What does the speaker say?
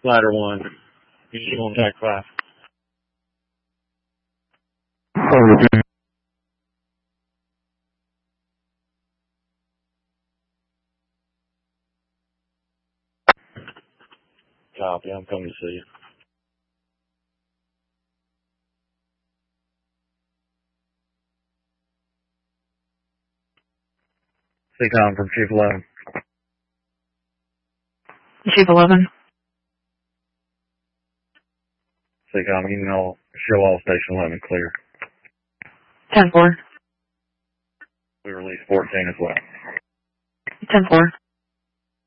Ladder 1. You on track 5. Copy, I'm coming to see you. CCOM from Chief 11. Chief 11. CCOM, email, show all Station 11 clear. 10-4. We released 14 as well. 10-4.